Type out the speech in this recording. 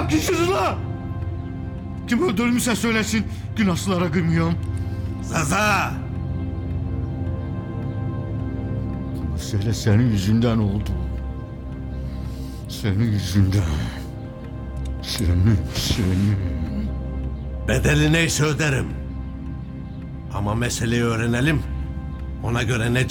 şunu la! Kim öldürmüşse söylesin, günahsızlara kıymıyorum. Zaza! Bu mesele senin yüzünden oldu. Senin yüzünden. Senin. Bedeli neyse öderim. Ama meseleyi öğrenelim. Ona göre ne